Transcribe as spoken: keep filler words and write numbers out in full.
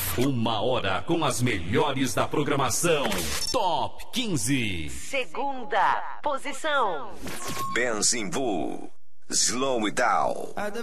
Uma hora com as melhores da programação. Top quinze. Segunda posição. Benzinvu. Slow It Down.